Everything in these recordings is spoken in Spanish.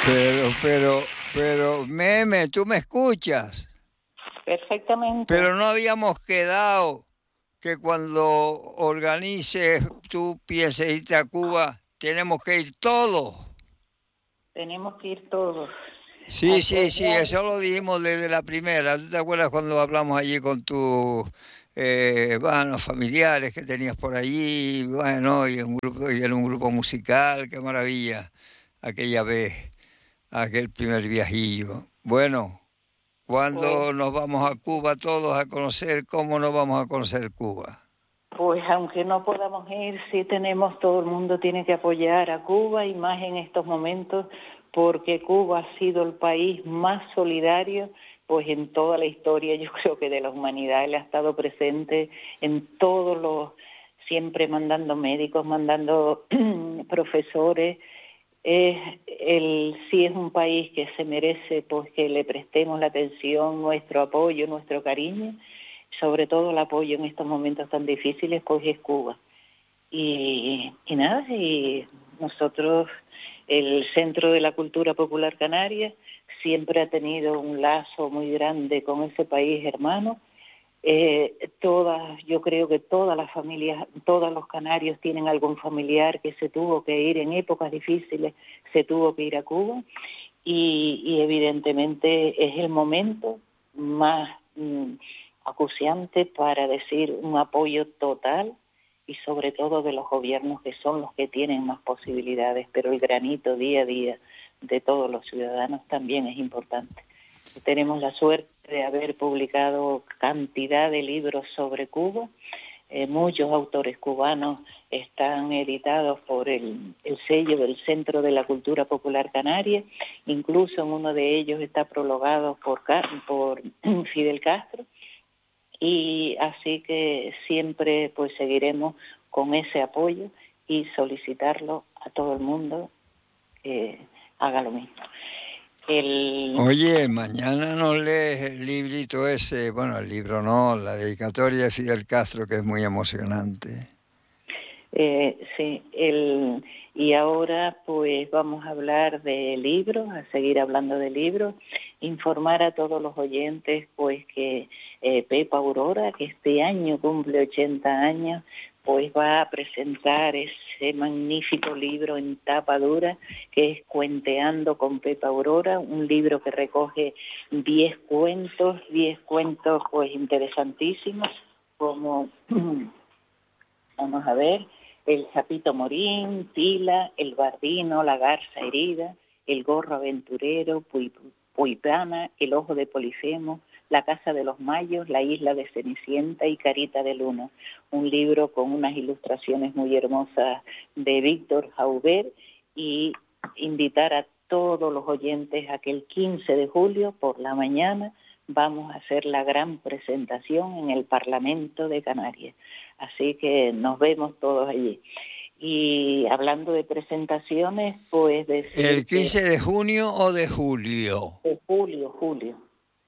Pero, Meme, ¿tú me escuchas? Perfectamente. Pero no habíamos quedado que cuando organices, tú pienses irte a Cuba, tenemos que ir todos. Tenemos que ir todos a Sí, apoyar. eso lo dijimos desde la primera. ¿Tú te acuerdas cuando hablamos allí con tus bueno, familiares que tenías por allí? Bueno, y en un grupo musical, qué maravilla, aquella vez, aquel primer viajillo. Bueno, Pues, ¿cuándo nos vamos a Cuba todos a conocer? ¿Cómo nos vamos a conocer Cuba? pues aunque no podamos ir, sí tenemos, todo el mundo tiene que apoyar a Cuba y más en estos momentos, porque Cuba ha sido el país más solidario, pues en toda la historia, yo creo que de la humanidad. Él ha estado presente en todos los, siempre mandando médicos, mandando profesores. Sí es un país que se merece pues que le prestemos la atención, nuestro apoyo, nuestro cariño, sobre todo el apoyo en estos momentos tan difíciles, pues es Cuba. Y nada, y nosotros, el Centro de la Cultura Popular Canaria, siempre ha tenido un lazo muy grande con ese país hermano. Yo creo que todas las familias, todos los canarios tienen algún familiar que se tuvo que ir en épocas difíciles, se tuvo que ir a Cuba y evidentemente es el momento más acuciante para decir un apoyo total y sobre todo de los gobiernos que son los que tienen más posibilidades, pero el granito día a día de todos los ciudadanos también es importante. Tenemos la suerte de haber publicado cantidad de libros sobre Cuba. Muchos autores cubanos están editados por el sello del Centro de la Cultura Popular Canaria. Incluso en uno de ellos está prologado por Fidel Castro. Y así que siempre pues seguiremos con ese apoyo y solicitarlo a todo el mundo que haga lo mismo. Oye, mañana nos lees el librito ese, bueno, el libro no, la dedicatoria de Fidel Castro, que es muy emocionante. Sí, y ahora pues vamos a hablar de libros, a seguir hablando de libros, informar a todos los oyentes pues que Pepa Aurora, que este año cumple 80 años, pues va a presentar ese magnífico libro en tapa dura que es Cuenteando con Pepa Aurora, un libro que recoge 10 cuentos pues interesantísimos, como vamos a ver, el sapito morín, Tila, el bardino, la garza herida, el gorro aventurero, Puipana, el ojo de Polifemo, la casa de los mayos, la isla de Cenicienta y Carita de Luna. Un libro con unas ilustraciones muy hermosas de Víctor Jauber y invitar a todos los oyentes a que el 15 de julio por la mañana vamos a hacer la gran presentación en el Parlamento de Canarias. Así que nos vemos todos allí. Y hablando de presentaciones, pues ¿El decir que 15 de junio o de julio? de julio.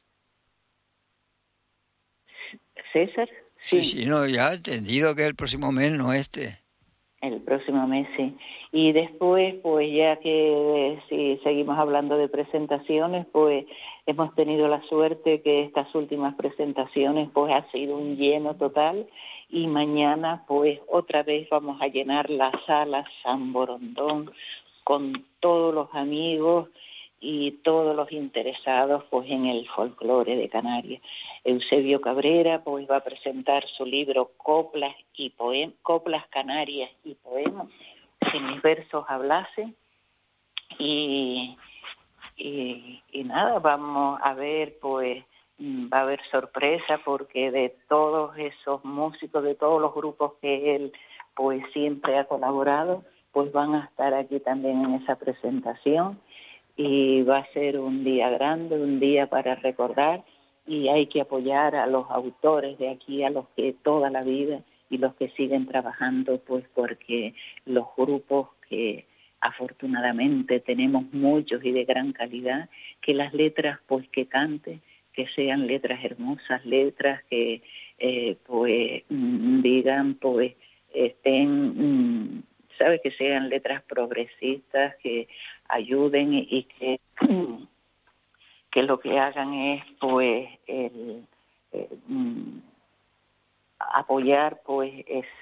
César, sí, Sí, no, ya he entendido que es el próximo mes, no este. el próximo mes, sí. Y después, pues ya que si seguimos hablando de presentaciones, pues hemos tenido la suerte que estas últimas presentaciones pues ha sido un lleno total y mañana pues otra vez vamos a llenar la sala San Borondón con todos los amigos y todos los interesados pues en el folclore de Canarias. Eusebio Cabrera pues va a presentar su libro Coplas Canarias y Poemas, Si mis versos hablasen, y, y nada, vamos a ver pues va a haber sorpresa porque de todos esos músicos, de todos los grupos que él pues siempre ha colaborado, pues van a estar aquí también en esa presentación y va a ser un día grande, un día para recordar y hay que apoyar a los autores de aquí, a los que toda la vida y los que siguen trabajando, pues porque los grupos que afortunadamente tenemos muchos y de gran calidad, que las letras pues que canten, que sean letras hermosas, letras que pues digan pues estén ¿sabes? Que sean letras progresistas, que ayuden y que lo que hagan es, pues, apoyar, pues,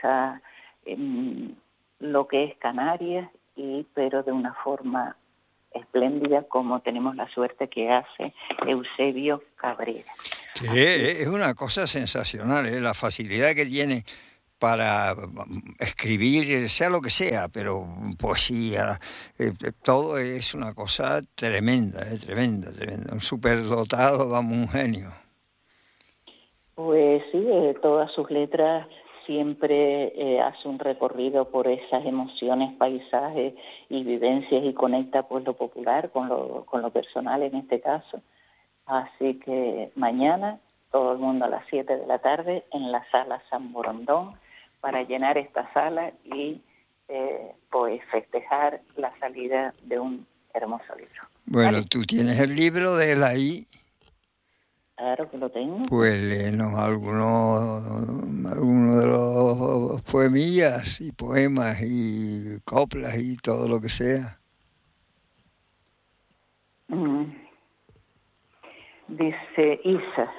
lo que es Canarias, pero de una forma espléndida, como tenemos la suerte que hace Eusebio Cabrera. Que es una cosa sensacional, la facilidad que tiene para escribir, sea lo que sea, pero poesía, todo es una cosa tremenda, tremenda. Un superdotado, vamos, un genio. Pues sí, todas sus letras siempre hace un recorrido por esas emociones, paisajes y vivencias y conecta pues lo popular con lo personal en este caso. Así que mañana todo el mundo a las 7 de la tarde en la sala San Borondón para llenar esta sala y pues festejar la salida de un hermoso libro. Bueno, ¿vale? Tú tienes el libro de él ahí. Claro que lo tengo. Pues léenos algunos de los poemillas y poemas y coplas y todo lo que sea. Dice Isa,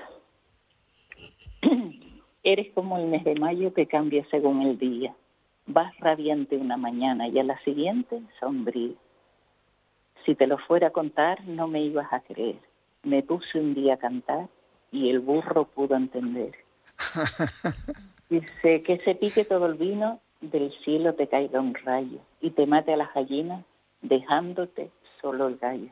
eres como el mes de mayo que cambia según el día. Vas radiante una mañana y a la siguiente sombrío. Si te lo fuera a contar no me ibas a creer. Me puse un día a cantar y el burro pudo entender. Dice que se pique todo el vino, del cielo te caiga un rayo y te mate a las gallinas dejándote solo el gallo.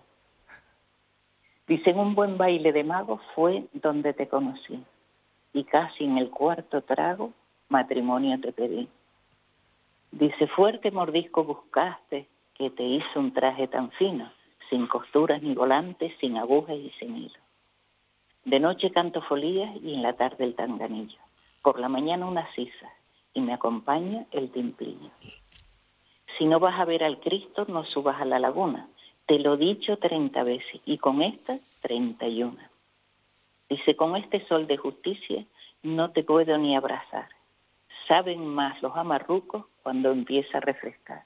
Dice, en un buen baile de magos fue donde te conocí y casi en el cuarto trago matrimonio te pedí. Dice, fuerte mordisco buscaste que te hizo un traje tan fino, sin costuras ni volantes, sin agujas y sin hilo. De noche canto folías y en la tarde el tanganillo. Por la mañana una sisa y me acompaña el timplillo. Si no vas a ver al Cristo, no subas a la laguna. Te lo he dicho 30 veces y con esta 31. Dice, con este sol de justicia no te puedo ni abrazar. Saben más los amarrucos cuando empieza a refrescar.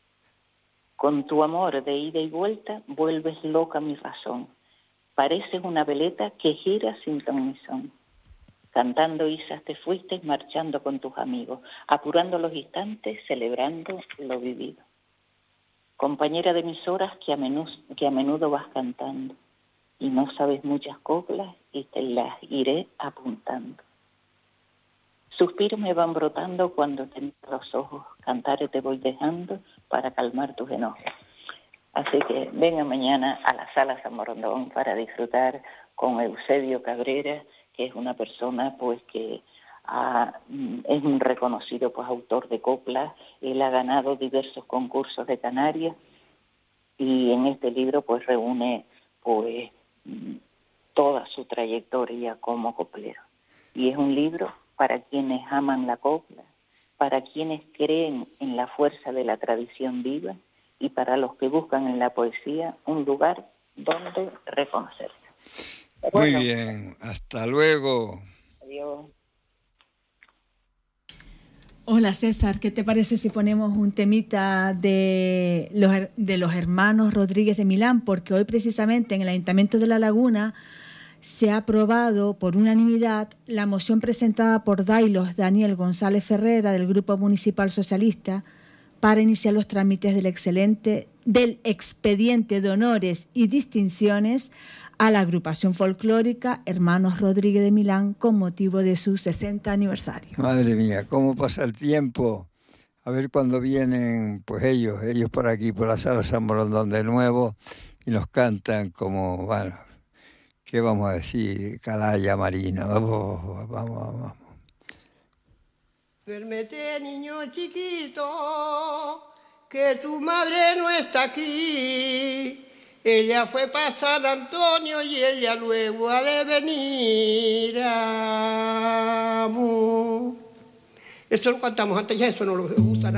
Con tu amor de ida y vuelta vuelves loca mi razón. Pareces una veleta que gira sin ton ni son. Cantando isas te fuiste marchando con tus amigos, apurando los instantes, celebrando lo vivido. Compañera de mis horas que a menudo vas cantando, y no sabes muchas coplas y te las iré apuntando. Suspiros me van brotando cuando te miro los ojos, cantar te voy dejando para calmar tus enojos. Así que venga mañana a la sala San Borondón para disfrutar con Eusebio Cabrera, que es una persona pues que es un reconocido pues autor de coplas. Él ha ganado diversos concursos de Canarias y en este libro pues reúne pues toda su trayectoria como coplero. Y es un libro para quienes aman la copla, para quienes creen en la fuerza de la tradición viva y para los que buscan en la poesía un lugar donde reconocerse. Muy bien, hasta luego. Adiós. Hola César, ¿qué te parece si ponemos un temita de los hermanos Rodríguez de Milán? Porque hoy precisamente en el Ayuntamiento de La Laguna se ha aprobado por unanimidad la moción presentada por Dailos Daniel González Ferrera del Grupo Municipal Socialista para iniciar los trámites del expediente de honores y distinciones a la agrupación folclórica Hermanos Rodríguez de Milán con motivo de su 60 aniversario. Madre mía, cómo pasa el tiempo. A ver cuándo vienen pues ellos por aquí, por la sala San Borondón de nuevo y nos cantan como, bueno, ¿qué vamos a decir? Calaya Marina, vamos. Duérmete, niño chiquito, que tu madre no está aquí. Ella fue para San Antonio y ella luego ha de venir. Amor. Eso lo cantamos antes, ya eso no lo gusta nada.